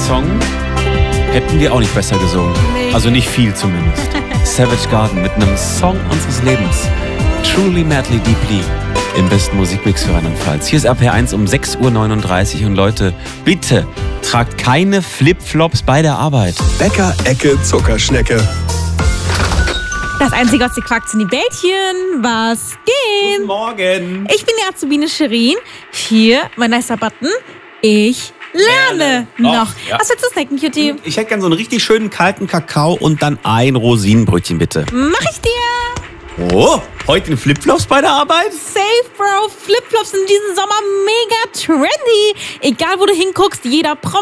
Song hätten wir auch nicht besser gesungen. Nee. Also nicht viel zumindest. Savage Garden mit einem Song unseres Lebens. Truly, Madly, Deeply. Im besten Musikmix für Rheinland-Pfalz. Hier ist RPR1 um 6:39 Uhr. Und Leute, bitte tragt keine Flipflops bei der Arbeit. Bäcker, Ecke, Zuckerschnecke. Das einzige, was ihr quakt, sind die Bällchen. Was geht? Guten Morgen. Ich bin die Azubine Shirin. Hier, mein nicer Button. Ich lerne noch. Oh, ja. Was willst du snacken, Cutie? Ich hätte gern so einen richtig schönen kalten Kakao und dann ein Rosinenbrötchen, bitte. Mach ich dir. Oh, heute in Flipflops bei der Arbeit? Safe, Bro. Flipflops sind diesen Sommer mega trendy. Egal, wo du hinguckst, jeder Promi